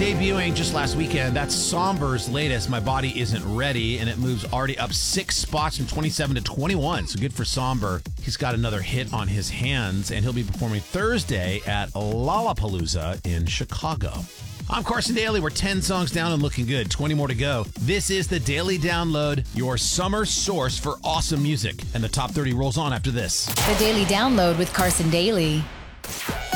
Debuting just last weekend, that's Somber's latest, My Body Isn't Ready, and it moves already up 6 spots from 27 to 21, so good for Somber. He's got another hit on his hands, and he'll be performing Thursday at Lollapalooza in Chicago. I'm Carson Daly. We're 10 songs down and looking good. 20 more to go. This is the Daily Download, your summer source for awesome music. And the top 30 rolls on after this. The Daily Download with Carson Daly.